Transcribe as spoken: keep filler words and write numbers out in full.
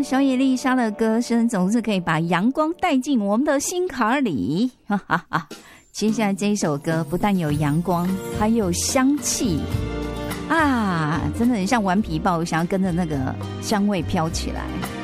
说小野丽莎的歌声总是可以把阳光带进我们的心坎里，哈哈哈。接下来这一首歌不但有阳光，还有香气啊，真的很像顽皮豹，想要跟着那个香味飘起来。